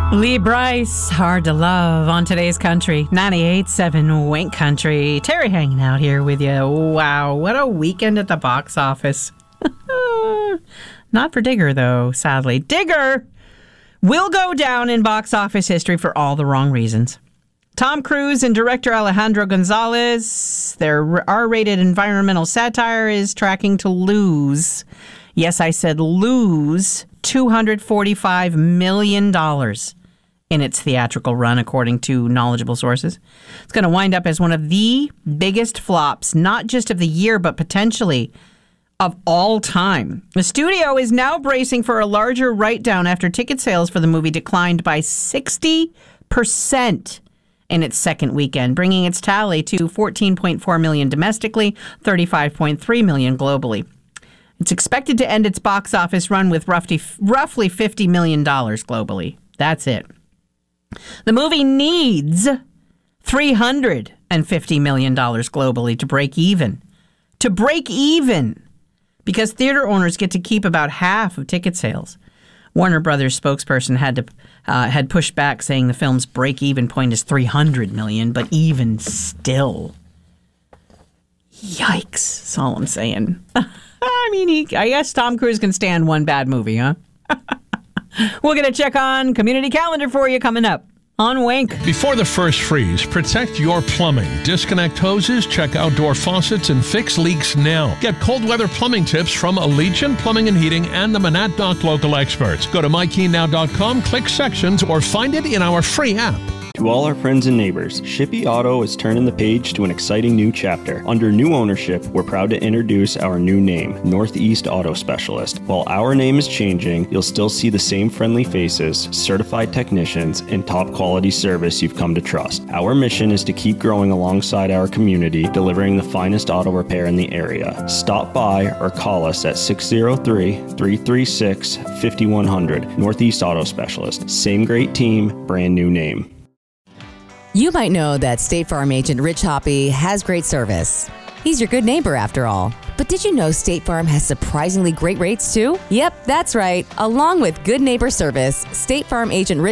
Lee Brice, Hard to Love on today's country. 98.7 Wink Country. Terry hanging out here with you. Wow, what a weekend at the box office. Not for Digger, though, sadly. Digger will go down in box office history for all the wrong reasons. Tom Cruise and director Alejandro Gonzalez, their R-rated environmental satire is tracking to lose. Yes, I said lose $245 million in its theatrical run, according to knowledgeable sources. It's going to wind up as one of the biggest flops, not just of the year, but potentially of all time. The studio is now bracing for a larger write-down after ticket sales for the movie declined by 60% in its second weekend, bringing its tally to 14.4 million domestically, 35.3 million globally. It's expected to end its box office run with roughly $50 million globally. That's it. The movie needs $350 million globally to break even. To break even! Because theater owners get to keep about half of ticket sales. Warner Brothers spokesperson had pushed back, saying the film's break-even point is $300 million, but even still, yikes! That's all I'm saying. I mean, I guess Tom Cruise can stand one bad movie, huh? We're going to check on community calendar for you coming up on Wink. Before the first freeze, protect your plumbing. Disconnect hoses, check outdoor faucets, and fix leaks now. Get cold weather plumbing tips from Allegiant Plumbing and Heating and the Monadnock local experts. Go to mykeynow.com, click sections, or find it in our free app. To all our friends and neighbors, Shippey Auto is turning the page to an exciting new chapter. Under new ownership, we're proud to introduce our new name, Northeast Auto Specialist. While our name is changing, you'll still see the same friendly faces, certified technicians, and top quality service you've come to trust. Our mission is to keep growing alongside our community, delivering the finest auto repair in the area. Stop by or call us at 603-336-5100. Northeast Auto Specialist. Same great team, brand new name. You might know that State Farm agent Rich Hoppy has great service. He's your good neighbor after all. But did you know State Farm has surprisingly great rates too? Yep, that's right. Along with good neighbor service, State Farm agent Rich